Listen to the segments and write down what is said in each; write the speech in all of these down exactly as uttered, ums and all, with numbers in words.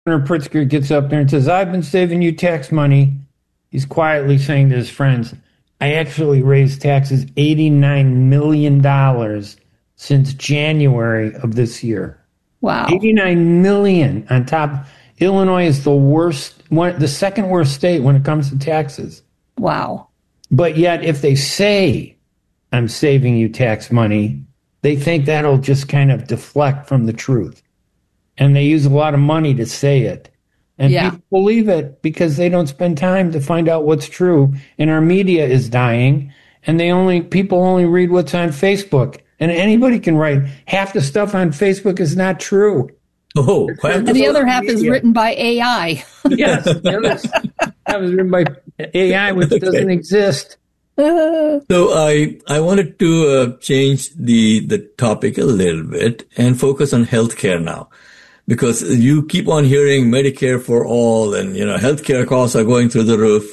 Governor Pritzker gets up there and says, I've been saving you tax money. He's quietly saying to his friends, I actually raised taxes eighty-nine million dollars since January of this year. Wow. eighty-nine million dollars on top. Illinois is the worst, one, the second worst state when it comes to taxes. Wow. But yet, if they say, I'm saving you tax money, they think that'll just kind of deflect from the truth. And they use a lot of money to say it. And yeah. people believe it because they don't spend time to find out what's true. And our media is dying. And they only people only read what's on Facebook. And anybody can write. Half the stuff on Facebook is not true. Oh, and the other half media. is written by A I. Yes, the other half is written by A I, which okay. doesn't exist. So I I wanted to uh, change the the topic a little bit and focus on healthcare now, because you keep on hearing Medicare for all, and you know healthcare costs are going through the roof.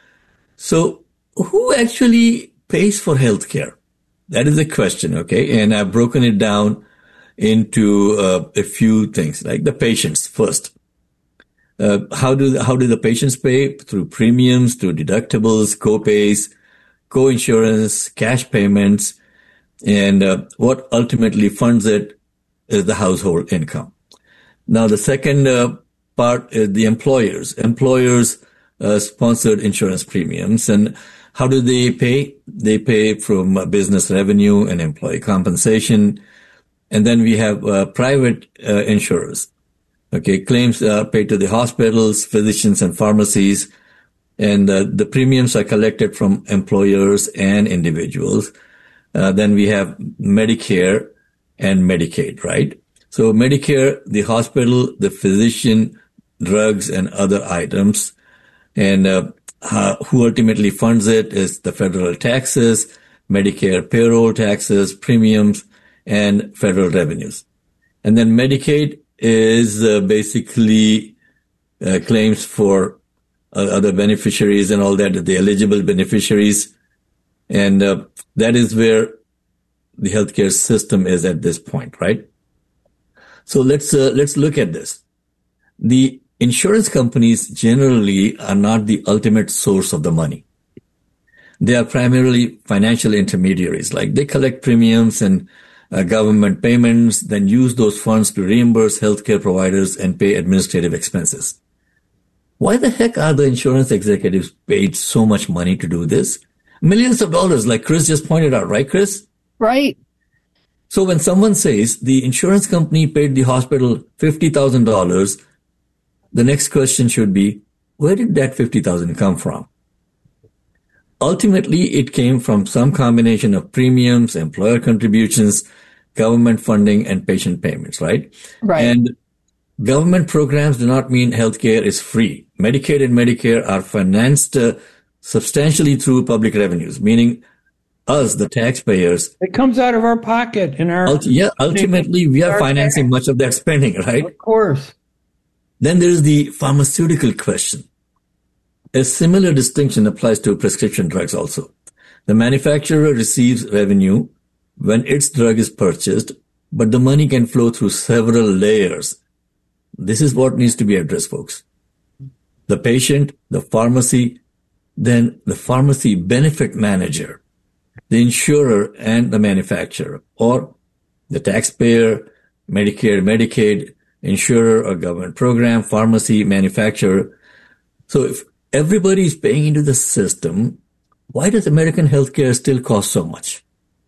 So who actually pays for healthcare? That is the question, okay? And I've broken it down into uh, a few things, like the patients first. Uh, how do how do the patients pay? Through premiums, through deductibles, co-pays, co-insurance, cash payments, and uh, what ultimately funds it is the household income. Now, the second uh, part is the employers. Employers uh, sponsored insurance premiums, and how do they pay? They pay from uh, business revenue and employee compensation. And then we have uh, private uh, insurers. Okay, claims are paid to the hospitals, physicians, and pharmacies. And uh, the premiums are collected from employers and individuals. Uh, then we have Medicare and Medicaid, right? So Medicare, the hospital, the physician, drugs, and other items. And uh, uh, who ultimately funds it is the federal taxes, Medicare payroll taxes, premiums, and federal revenues. And then Medicaid is uh, basically uh, claims for uh, other beneficiaries and all that, the eligible beneficiaries. And uh, that is where the healthcare system is at this point, right? So let's uh, let's look at this. The insurance companies generally are not the ultimate source of the money. They are primarily financial intermediaries, like they collect premiums and Uh, government payments, then use those funds to reimburse healthcare providers and pay administrative expenses. Why the heck are the insurance executives paid so much money to do this? Millions of dollars, like Chris just pointed out, right, Chris? Right. So when someone says the insurance company paid the hospital fifty thousand dollars, the next question should be, where did that fifty thousand dollars come from? Ultimately, it came from some combination of premiums, employer contributions, government funding, and patient payments, right? Right. And government programs do not mean healthcare is free. Medicaid and Medicare are financed uh, substantially through public revenues, meaning us, the taxpayers. It comes out of our pocket. In our Ulti- yeah, ultimately, we are financing much of that spending, right? Of course. Then there is the pharmaceutical question. A similar distinction applies to prescription drugs also. The manufacturer receives revenue when its drug is purchased, but the money can flow through several layers. This is what needs to be addressed, folks. The patient, the pharmacy, then the pharmacy benefit manager, the insurer, and the manufacturer, or the taxpayer, Medicare, Medicaid, insurer or government program, pharmacy, manufacturer. So if everybody is paying into the system, why does American healthcare still cost so much?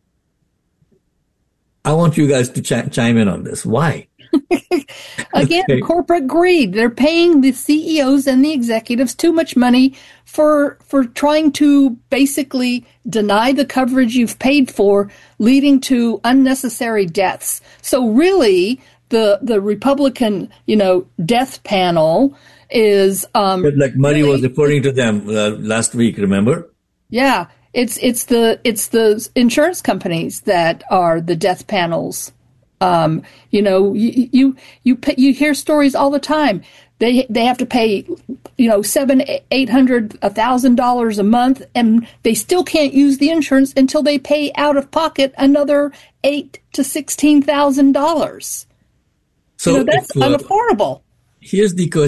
I want you guys to ch- chime in on this. Why? Again, okay. Corporate greed. They're paying the C E Os and the executives too much money for for trying to basically deny the coverage you've paid for, leading to unnecessary deaths. So really, the the Republican, you know, death panel is um like Murray really, was referring to them uh, last week, remember? Yeah, it's it's the it's the insurance companies that are the death panels. Um, you know, you you you, pay, you hear stories all the time. They they have to pay, you know, seven, eight hundred, a thousand dollars a month, and they still can't use the insurance until they pay out of pocket another eight to sixteen thousand dollars. So you know, that's if, uh, unaffordable. here's the question.